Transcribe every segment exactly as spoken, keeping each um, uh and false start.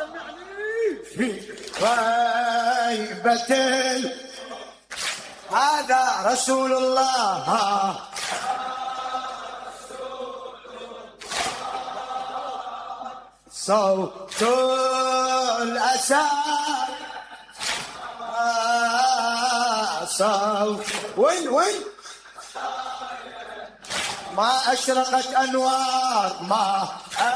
في غيبة هذا رسول الله صوت الأسى صوت وين وين ما أشرقت أنوار ما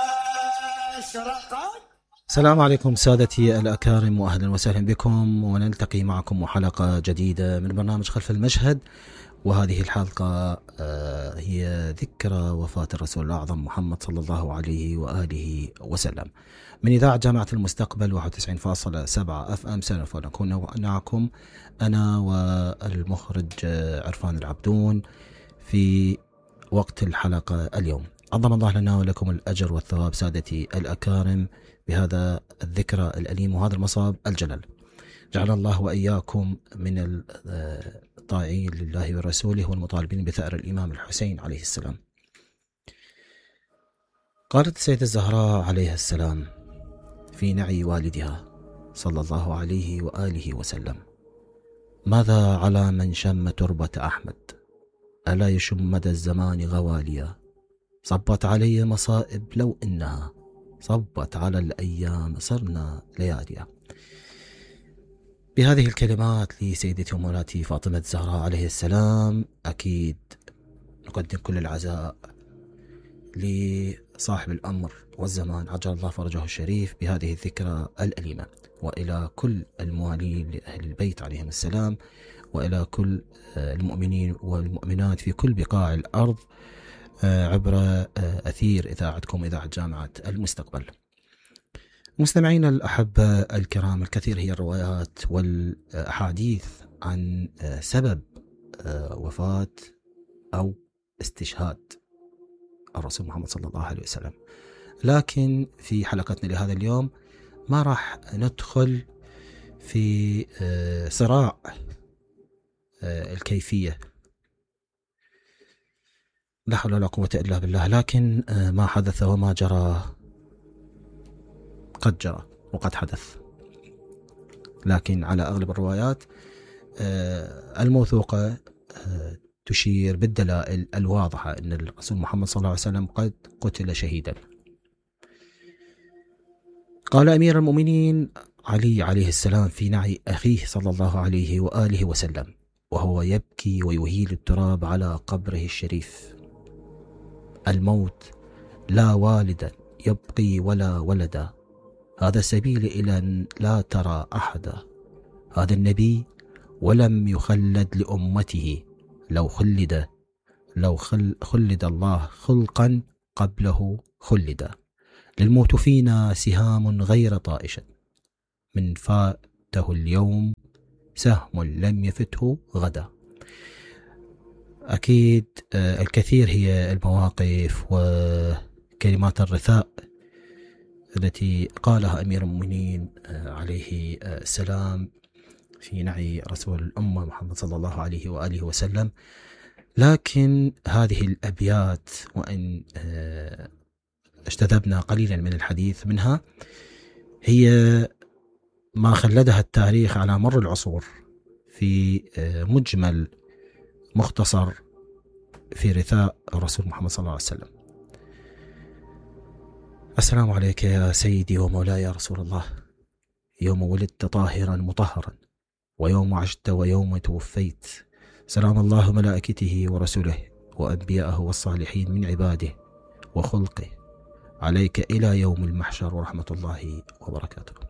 أشرقت. السلام عليكم سادتي الأكارم وأهلا وسهلا بكم، ونلتقي معكم حلقة جديدة من برنامج خلف المشهد. وهذه الحلقة هي ذكرى وفاة الرسول الأعظم محمد صلى الله عليه وآله وسلم من إذاعة جامعة المستقبل واحد وتسعين فاصلة سبعة أف أم. سوف نكون معكم أنا والمخرج عرفان العبدون في وقت الحلقة اليوم. عظم الله لنا ولكم الأجر والثواب سادتي الأكارم بهذا الذكرى الأليم وهذا المصاب الجلل. جعل الله وإياكم من الطاعين لله ورسوله والمطالبين بثأر الإمام الحسين عليه السلام. قالت السيدة الزهراء عليه السلام في نعي والدها صلى الله عليه وآله وسلم: ماذا على من شم تربة أحمد، ألا يشم مدى الزمان غواليا، صبت علي مصائب لو إنها صبت على الأيام صرنا لياليا. بهذه الكلمات لسيدتي ومولاتي فاطمة الزهراء عليه السلام أكيد نقدم كل العزاء لصاحب الأمر والزمان عجل الله فرجه الشريف بهذه الذكرى الأليمة، وإلى كل الموالين لأهل البيت عليهم السلام، وإلى كل المؤمنين والمؤمنات في كل بقاع الأرض عبر أثير إذاعتكم إذاعة جامعة المستقبل. مستمعين الأحبة الكرام، الكثير هي الروايات والأحاديث عن سبب وفاة أو استشهاد الرسول محمد صلى الله عليه وسلم، لكن في حلقتنا لهذا اليوم ما راح ندخل في صراع الكيفية، لا حول ولا قوة إلا بالله، لكن ما حدث وما جرى قد جرى وقد حدث. لكن على أغلب الروايات الموثوقة تشير بالدلائل الواضحة أن الرسول محمد صلى الله عليه وسلم قد قتل شهيدا. قال أمير المؤمنين علي عليه السلام في نعي أخيه صلى الله عليه وآله وسلم وهو يبكي ويهيل التراب على قبره الشريف: الموت لا والدا يبقي ولا ولدا، هذا سبيل إلى أن لا ترى أحدا، هذا النبي ولم يخلد لأمته، لو خلد لو خل خلد الله خلقا قبله خلدا، للموت فينا سهام غير طائشة، من فاته اليوم سهم لم يفته غدا. أكيد الكثير هي المواقف وكلمات الرثاء التي قالها أمير المؤمنين عليه السلام في نعي رسول الأمة محمد صلى الله عليه وآله وسلم، لكن هذه الأبيات وإن اجتذبنا قليلا من الحديث منها هي ما خلدها التاريخ على مر العصور في مجمل مختصر في رثاء الرسول محمد صلى الله عليه وسلم. السلام عليك يا سيدي ومولاي يا رسول الله، يوم ولدت طاهرا مطهرا، ويوم عشت ويوم توفيت، سلام الله ملائكته ورسله وأنبياءه والصالحين من عباده وخلقه عليك إلى يوم المحشر ورحمة الله وبركاته.